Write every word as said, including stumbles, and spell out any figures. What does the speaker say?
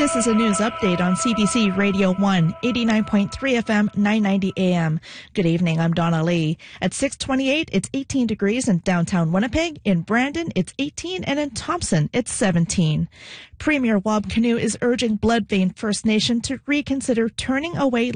This is a news update on C B C Radio one, eighty-nine point three F M, nine ninety A M. Good evening, I'm Donna Lee. At six twenty-eight, it's eighteen degrees in downtown Winnipeg. In Brandon, it's eighteen, and in Thompson, it's seventeen. Premier Wab Kinew is urging Bloodvein First Nation to reconsider turning away